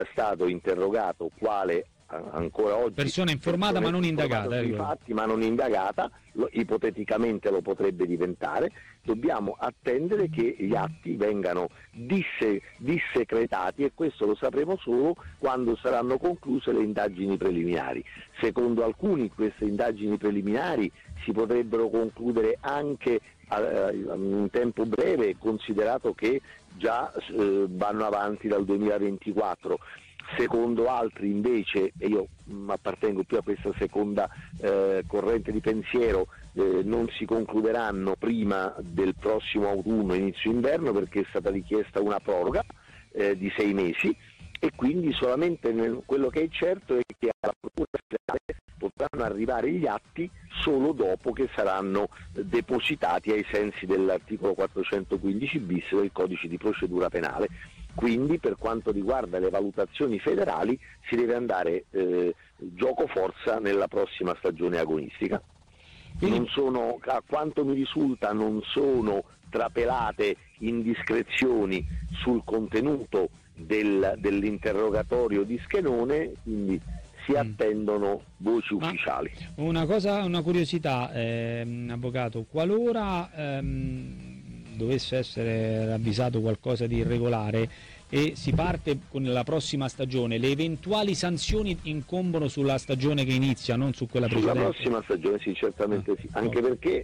stato interrogato quale ancora oggi persona informata ma non indagata, infatti, ma non indagata, ipoteticamente lo potrebbe diventare. Dobbiamo attendere che gli atti vengano dissecretati, e questo lo sapremo solo quando saranno concluse le indagini preliminari. Secondo alcuni queste indagini preliminari si potrebbero concludere anche in tempo breve, considerato che già vanno avanti dal 2024. Secondo altri invece, e io appartengo più a questa seconda corrente di pensiero, non si concluderanno prima del prossimo autunno, inizio inverno, perché è stata richiesta una proroga di 6 mesi, e quindi solamente quello che è certo è che alla Procura Generale potranno arrivare gli atti solo dopo che saranno depositati ai sensi dell'articolo 415 bis del Codice di procedura penale. Quindi per quanto riguarda le valutazioni federali si deve andare gioco forza nella prossima stagione agonistica. Non sono, a quanto mi risulta, non sono trapelate indiscrezioni sul contenuto dell'interrogatorio di Schenone, quindi si attendono voci ufficiali. Una curiosità, avvocato, qualora dovesse essere ravvisato qualcosa di irregolare e si parte con la prossima stagione, le eventuali sanzioni incombono sulla stagione che inizia, non su quella precedente? Sulla prossima stagione sì, certamente sì, anche perché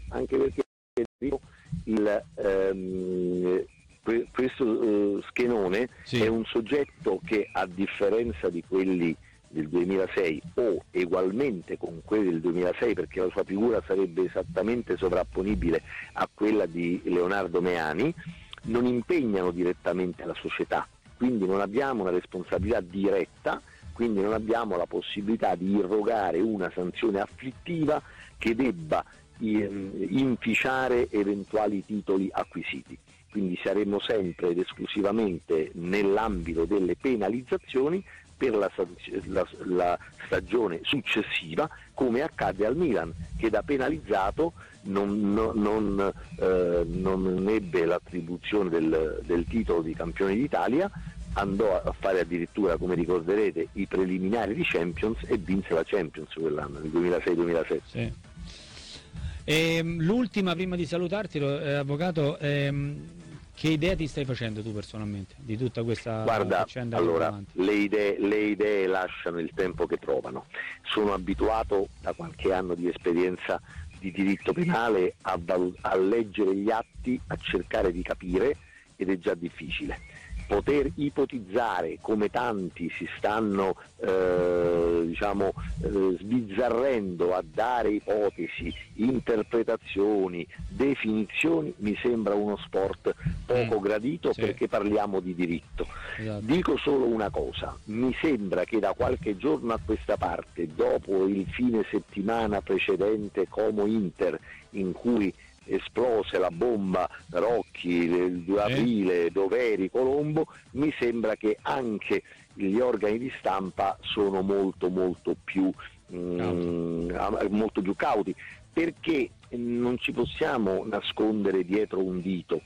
questo Schenone è un soggetto che, a differenza di quelli del 2006 o egualmente con quelli del 2006, perché la sua figura sarebbe esattamente sovrapponibile a quella di Leonardo Meani, non impegnano direttamente la società, quindi non abbiamo una responsabilità diretta, quindi non abbiamo la possibilità di irrogare una sanzione afflittiva che debba inficiare eventuali titoli acquisiti. Quindi saremo sempre ed esclusivamente nell'ambito delle penalizzazioni per la stagione successiva, come accadde al Milan, che da penalizzato non ebbe l'attribuzione del titolo di campione d'Italia, andò a fare addirittura, come ricorderete, i preliminari di Champions e vinse la Champions quell'anno, nel 2006-2007. Sì. L'ultima, prima di salutarti, avvocato, che idea ti stai facendo tu personalmente di tutta questa vicenda? Allora, le idee lasciano il tempo che trovano. Sono abituato da qualche anno di esperienza di diritto penale a leggere gli atti, a cercare di capire, ed è già difficile. Poter ipotizzare, come tanti si stanno sbizzarrendo a dare ipotesi, interpretazioni, definizioni, mi sembra uno sport poco gradito, perché parliamo di diritto. Esatto. Dico solo una cosa: mi sembra che da qualche giorno a questa parte, dopo il fine settimana precedente Como-Inter, in cui esplose la bomba Rocchi il 2 aprile, Doveri, Colombo, mi sembra che anche gli organi di stampa sono molto più cauti, perché non ci possiamo nascondere dietro un dito.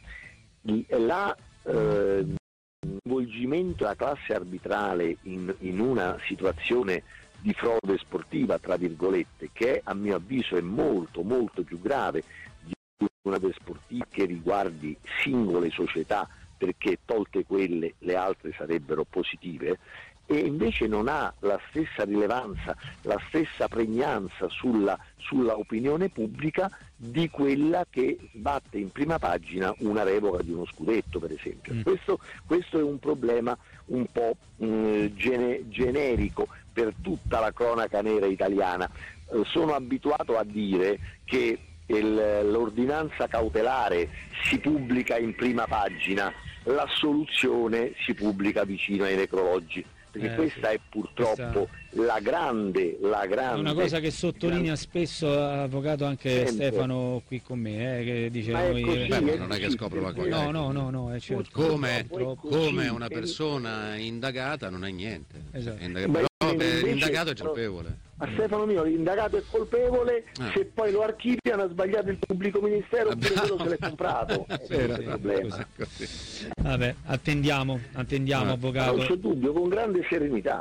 Coinvolgimento della classe arbitrale in una situazione di frode sportiva, tra virgolette, che a mio avviso è molto più grave di una sportiva che riguardi singole società, perché tolte quelle le altre sarebbero positive, e invece non ha la stessa rilevanza, la stessa pregnanza sulla opinione pubblica di quella che batte in prima pagina una revoca di uno scudetto, per esempio. Questo è un problema un po' generico per tutta la cronaca nera italiana. Sono abituato a dire che l'ordinanza cautelare si pubblica in prima pagina, l'assoluzione si pubblica vicino ai necrologi, perché questa è purtroppo la grande una cosa che sottolinea spesso, avvocato, anche Stefano qui con me, che dice non è che scopre la cosa. No, è certo. Come una persona indagata non è niente. Esatto. Però l'indagato è colpevole. a Stefano Mio l'indagato è colpevole, se poi lo archiviano ha sbagliato il pubblico ministero oppure quello se l'è comprato. Questo è il problema. Vabbè, attendiamo, avvocato. Non c'è dubbio, con grande serenità.